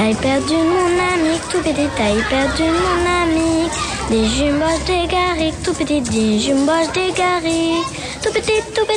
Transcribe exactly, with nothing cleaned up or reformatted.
T'as perdu mon ami, tout petit, t'as perdu mon ami. Des jumbos, des garriques, tout petit, des jumbos, des garriques, tout petit, tout petit.